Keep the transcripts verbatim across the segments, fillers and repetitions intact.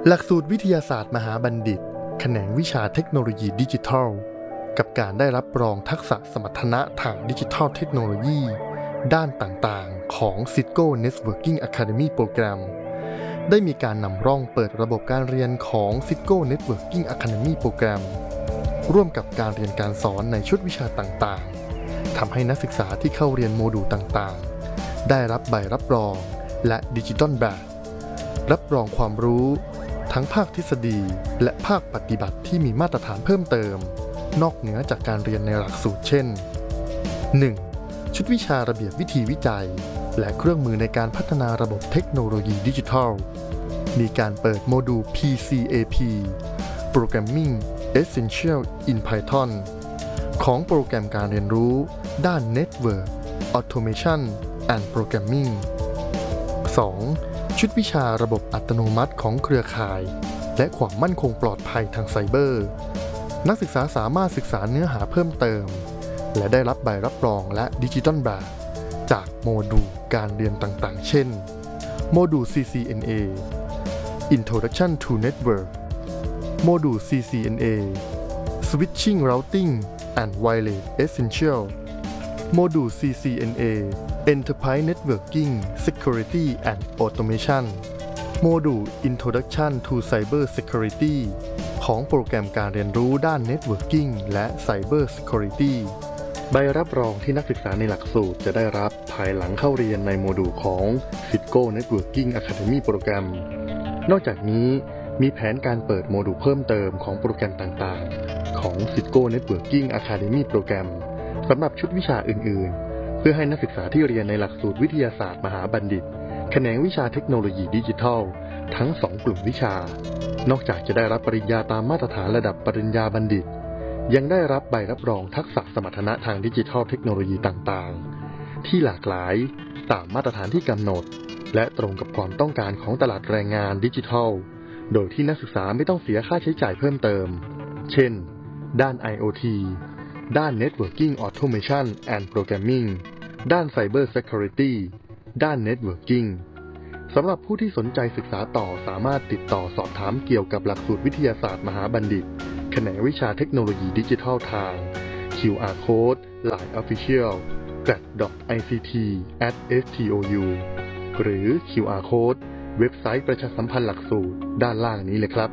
หลักสูตรวิทยาศาสตร์มหาบัณฑิตแขนงวิชาเทคโนโลยีดิจิทัลกับการได้รับรองทักษะสมรรถนะทางดิจิทัลเทคโนโลยีด้านต่างๆของ Cisco Networking Academy Program ได้มีการนำร่องเปิดระบบการเรียนของ Cisco Networking Academy Program ร่วมกับการเรียนการสอนในชุดวิชาต่างๆทำให้นักศึกษาที่เข้าเรียนโมดูลต่างๆได้รับใบรับรองและดิจิทัลแบบรับรองความรู้ทั้งภาคทฤษฎีและภาคปฏิบัติที่มีมาตรฐานเพิ่มเติมนอกเหนือจากการเรียนในหลักสูตรเช่น หนึ่ง. ชุดวิชาระเบียบวิธีวิจัยและเครื่องมือในการพัฒนาระบบเทคโนโลยีดิจิทัลมีการเปิดโมดูล พี ซี เอ พี Programming Essential in Python ของโปรแกรมการเรียนรู้ด้าน Network Automation and Programming สอง. ชุดวิชาระบบอัตโนมัติของเครือข่ายและความมั่นคงปลอดภัยทางไซเบอร์นักศึกษาสามารถศึกษาเนื้อหาเพิ่มเติมและได้รับใบรับรองและดิจิทัลแบบจากโมดูลการเรียนต่างๆเช่นโมดูล ซี ซี เอ็น เอ Introduction to Network โมดูล ซี ซี เอ็น เอ Switching Routing and Wireless Essential โมดูล ซี ซี เอ็น เอ Enterprise Networking Security and Automation โมดูล Introduction to Cyber Security ของโปรแกรมการเรียนรู้ด้าน Networking และ Cyber Security ใบรับรองที่นักศึกษาในหลักสูตรจะได้รับภายหลังเข้าเรียนในโมดูลของ Cisco Networking Academy Program นอกจากนี้มีแผนการเปิดโมดูลเพิ่มเติมของโปรแกรมต่างๆของ Cisco Networking Academy Program สำหรับชุดวิชาอื่นๆเพื่อให้นักศึกษาที่เรียนในหลักสูตรวิทยาศาสตร์มหาบัณฑิตแขนงวิชาเทคโนโลยีดิจิทัลทั้งสองกลุ่มวิชานอกจากจะได้รับปริญญาตามมาตรฐานระดับปริญญาบัณฑิตยังได้รับใบรับรองทักษะสมรรถนะทางดิจิทัลเทคโนโลยีต่างๆที่หลากหลายตามมาตรฐานที่กำหนดและตรงกับความต้องการของตลาดแรงงานดิจิทัลโดยที่นักศึกษาไม่ต้องเสียค่าใช้จ่ายเพิ่มเติมเช่นด้าน ไอ โอ ที ด้าน Networking Automation and Programming ด้าน Cyber Security ด้าน Networking สำหรับผู้ที่สนใจศึกษาต่อสามารถติดต่อสอบถามเกี่ยวกับหลักสูตรวิทยาศาสตร์มหาบัณฑิตแขนงวิชาเทคโนโลยีดิจิทัลทาง คิว อาร์ Code ไลน์ Official แกรด ดอท ไอ ซี ที แอท เอส ที โอ ยู หรือ คิว อาร์ Code เว็บไซต์ประชาสัมพันธ์หลักสูตรด้านล่างนี้เลยครับ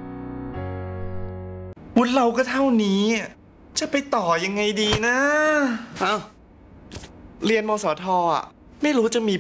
วุฒิเราก็เท่านี้จะไปต่อยังไงดีนะเอ้าเรียนมสทอ่ะไม่รู้จะมี